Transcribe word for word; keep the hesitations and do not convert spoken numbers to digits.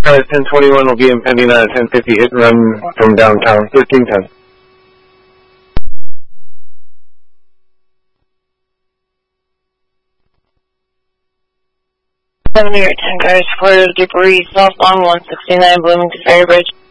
Uh, ten twenty-one will be impending on a ten fifty hit and run from downtown, thirteen ten. seventy or ten cars, flooded debris, southbound one sixty-nine Bloomington Ferry Bridge.